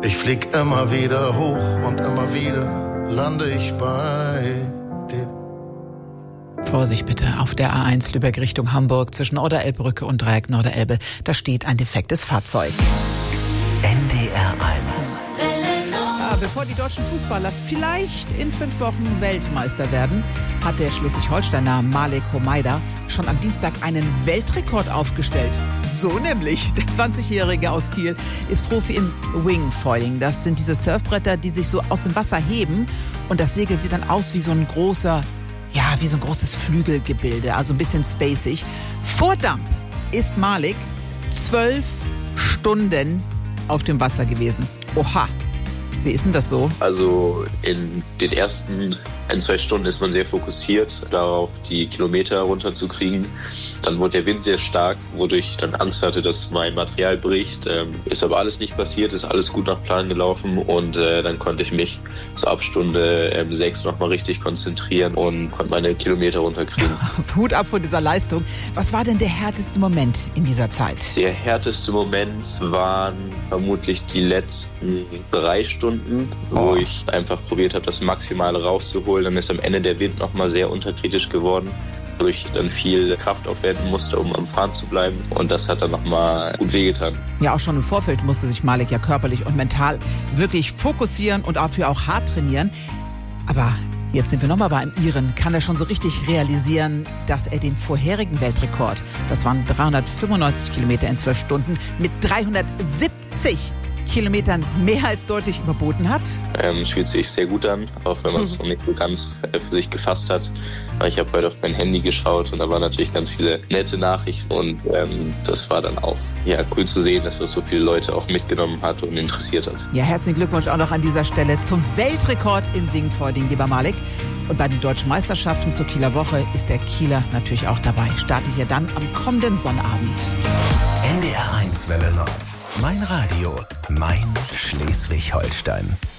Ich flieg immer wieder hoch und immer wieder lande ich bei dir. Vorsicht bitte, auf der A1 Lübeck Richtung Hamburg zwischen Oder-Elb-Brücke und Dreieck Norderelbe. Da steht ein defektes Fahrzeug. NDR 1. Bevor die deutschen Fußballer vielleicht in 5 Wochen Weltmeister werden, hat der Schleswig-Holsteiner Malik Homeida schon am Dienstag einen Weltrekord aufgestellt. So nämlich. Der 20-Jährige aus Kiel ist Profi im Wingfoiling. Das sind diese Surfbretter, die sich so aus dem Wasser heben. Und das Segel sieht dann aus wie so ein großes Flügelgebilde, also ein bisschen spacig. Vor Dampf ist Malik 12 Stunden auf dem Wasser gewesen. Oha. Wie ist denn das so? Also in den ersten 1-2 Stunden ist man sehr fokussiert darauf, die Kilometer runterzukriegen. Dann wurde der Wind sehr stark, wodurch ich dann Angst hatte, dass mein Material bricht. Ist aber alles nicht passiert, ist alles gut nach Plan gelaufen und dann konnte ich mich so ab Stunde 6 nochmal richtig konzentrieren und konnte meine Kilometer runterkriegen. Hut ab vor dieser Leistung. Was war denn der härteste Moment in dieser Zeit? Der härteste Moment waren vermutlich die letzten 3 Stunden, wo ich einfach probiert habe, das Maximale rauszuholen. Dann ist am Ende der Wind nochmal sehr unterkritisch geworden, wodurch ich dann viel Kraft aufwenden musste, um am Fahren zu bleiben. Und das hat dann nochmal gut wehgetan. Ja, auch schon im Vorfeld musste sich Malik ja körperlich und mental wirklich fokussieren und dafür auch hart trainieren. Aber jetzt sind wir nochmal bei einem Iren. Kann er schon so richtig realisieren, dass er den vorherigen Weltrekord, das waren 395 Kilometer in 12 Stunden, mit 370 Kilometern mehr als deutlich überboten hat? Fühlt sich sehr gut an, auch wenn man es noch nicht so ganz für sich gefasst hat. Ich habe heute auf mein Handy geschaut und da waren natürlich ganz viele nette Nachrichten und das war dann auch cool zu sehen, dass das so viele Leute auch mitgenommen hat und interessiert hat. Ja, herzlichen Glückwunsch auch noch an dieser Stelle zum Weltrekord im Wingfoiling, lieber Malik. Und bei den Deutschen Meisterschaften zur Kieler Woche ist der Kieler natürlich auch dabei. Startet ja dann am kommenden Sonnabend. NDR 1 Welle Nord. Mein Radio, mein Schleswig-Holstein.